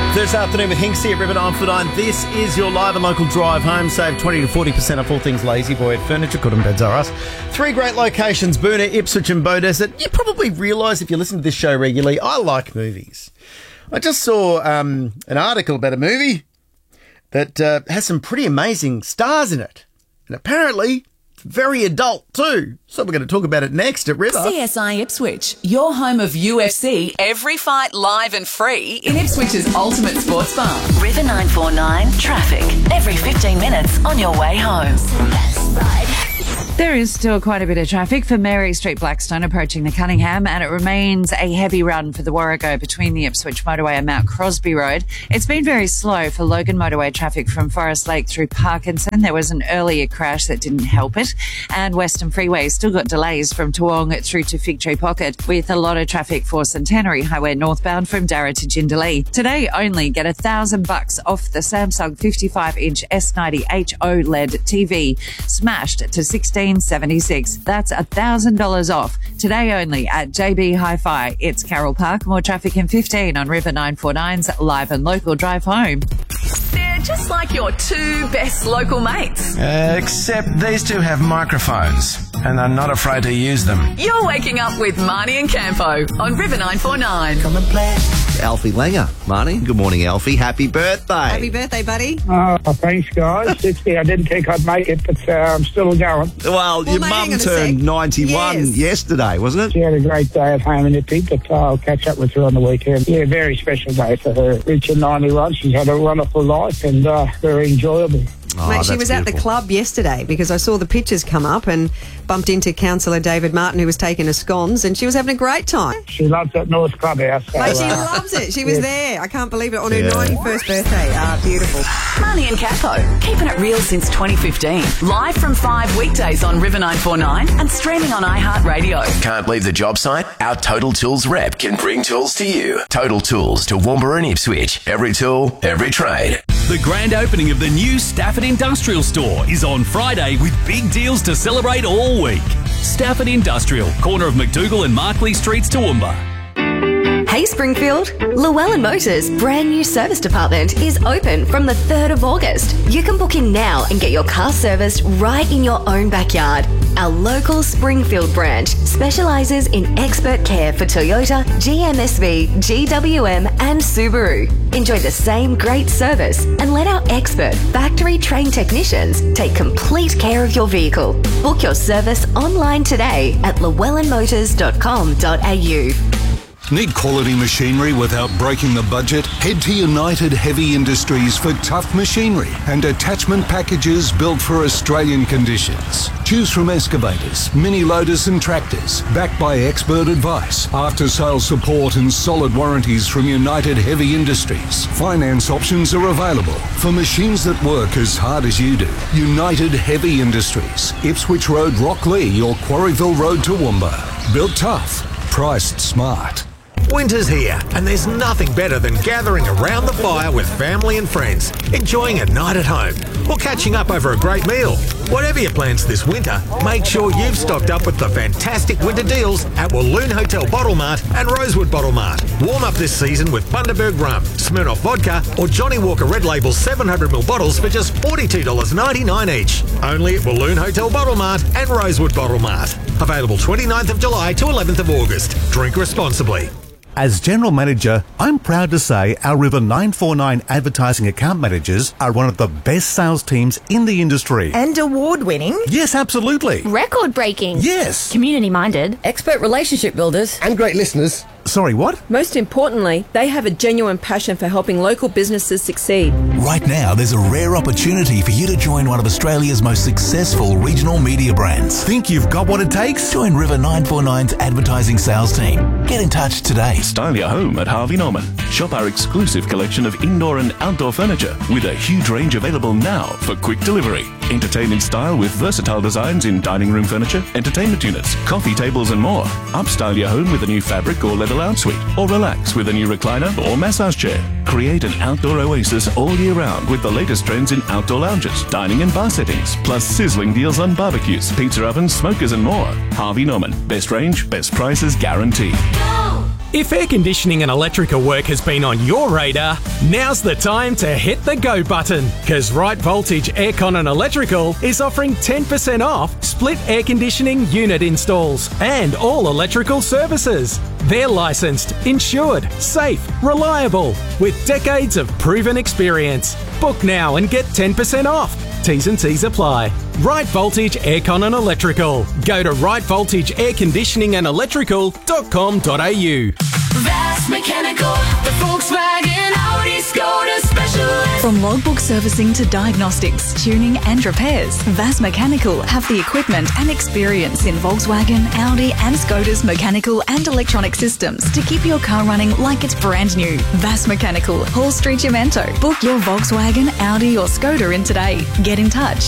This afternoon with Hinksy at River 949. This is your live and local drive home. Save 20 to 40% off all things Lazy Boy at Furniture, Good and Beds R Us. 3 great locations, Boonah, Ipswich and Beaudesert. You probably realise if you listen to this show regularly, I like movies. I just saw an article about a movie that has some pretty amazing stars in it. And apparently, it's very adult too. So we're going to talk about it next at River. CSI Ipswich, your home of UFC, every fight live and free in Ipswich's ultimate sports bar. River 949 traffic, every 15 minutes on your way home. There is still quite a bit of traffic for Mary Street Blackstone approaching the Cunningham, and it remains a heavy run for the Warrego between the Ipswich Motorway and Mount Crosby Road. It's been very slow for Logan Motorway traffic from Forest Lake through Parkinson. There was an earlier crash that didn't help it, and Western Freeway still got delays from Toowong through to Fig Tree Pocket, with a lot of traffic for Centenary Highway northbound from Darra to Jindalee. Today only get $1,000 off the Samsung 55-inch S90 OLED TV, smashed to $1,676. That's $1,000 off. Today only at JB Hi-Fi. It's Carroll Park. More traffic in 15 on River 949's live and local drive home. They're just like your two best local mates. Except these two have microphones and are not afraid to use them. You're waking up with Marnie and Campo on River 949. Come and play. Alfie Langer. Marnie, good morning, Alfie. Happy birthday. Happy birthday, buddy. Oh, thanks, guys. 60. I didn't think I'd make it, but I'm still going. Well, your mate, mum hang on a turned sec. 91 yesterday, wasn't it? She had a great day at home in Ippy, but I'll catch up with her on the weekend. Yeah, very special day for her. Reaching 91, she's had a wonderful life and very enjoyable. Oh, Mate, she that's was at the beautiful. club yesterday because I saw the pictures come up and bumped into Councillor David Martin, who was taking her scones, and she was having a great time. She loves that North Clubhouse. So, Mate, she loves it. She was there. I can't believe it, on her Yeah. 91st birthday. Beautiful. Marnie and Campo, keeping it real since 2015. Live from 5 weekdays on River 949 and streaming on iHeartRadio. Can't leave the job site? Our Total Tools rep can bring tools to you. Total Tools to Toowoomba and Ipswich. Every tool, every trade. The grand opening of the new Stafford Industrial Store is on Friday with big deals to celebrate all week. Stafford Industrial, corner of McDougall and Markley Streets, Toowoomba. Hey Springfield, Llewellyn Motors' brand new service department is open from the 3rd of August. You can book in now and get your car serviced right in your own backyard. Our local Springfield branch specialises in expert care for Toyota, GMSV, GWM and Subaru. Enjoy the same great service and let our expert factory-trained technicians take complete care of your vehicle. Book your service online today at llewellynmotors.com.au. Need quality machinery without breaking the budget? Head to United Heavy Industries for tough machinery and attachment packages built for Australian conditions. Choose from excavators, mini loaders and tractors, backed by expert advice, after-sales support and solid warranties from United Heavy Industries. Finance options are available for machines that work as hard as you do. United Heavy Industries, Ipswich Road, Rocklea or Quarryville Road, Toowoomba. Built tough, priced smart. Winter's here, and there's nothing better than gathering around the fire with family and friends, enjoying a night at home, or catching up over a great meal. Whatever your plans this winter, make sure you've stocked up with the fantastic winter deals at Walloon Hotel Bottle Mart and Rosewood Bottle Mart. Warm up this season with Bundaberg Rum, Smirnoff Vodka, or Johnny Walker Red Label 700ml bottles for just $42.99 each. Only at Walloon Hotel Bottle Mart and Rosewood Bottle Mart. Available 29th of July to 11th of August. Drink responsibly. As General Manager, I'm proud to say our River 949 advertising account managers are one of the best sales teams in the industry. And award-winning. Yes, absolutely. Record-breaking. Yes. Community-minded. Expert relationship builders. And great listeners. Sorry, what? Most importantly, they have a genuine passion for helping local businesses succeed. Right now, there's a rare opportunity for you to join one of Australia's most successful regional media brands. Think you've got what it takes? Join River 949's advertising sales team. Get in touch today. Style your home at Harvey Norman. Shop our exclusive collection of indoor and outdoor furniture with a huge range available now for quick delivery. Entertain in style with versatile designs in dining room furniture, entertainment units, coffee tables and more. Upstyle your home with a new fabric or leather lounge suite, or relax with a new recliner or massage chair. Create an outdoor oasis all year round with the latest trends in outdoor lounges, dining and bar settings, plus sizzling deals on barbecues, pizza ovens, smokers and more. Harvey Norman. Best range, best prices guaranteed. If air conditioning and electrical work has been on your radar, now's the time to hit the go button, because Right Voltage Aircon and Electrical is offering 10% off split air conditioning unit installs and all electrical services. They're licensed, insured, safe, reliable, with decades of proven experience. Book now and get 10% off. T's and C's apply. Right Voltage Aircon and Electrical. Go to rightvoltageairconditioningandelectrical.com.au. Vast Mechanical, the Volkswagen Audi Skoda specialist. From logbook servicing to diagnostics, tuning and repairs, Vast Mechanical have the equipment and experience in Volkswagen, Audi and Skoda's mechanical and electronic systems to keep your car running like it's brand new. Vast Mechanical, Hall Street, Gemento. Book your Volkswagen, Audi or Skoda in today. Get in touch